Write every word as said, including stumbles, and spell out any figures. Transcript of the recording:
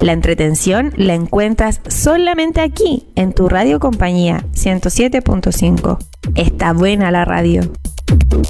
La entretención la encuentras solamente aquí, en tu radio compañía ciento siete punto cinco. Está buena la radio.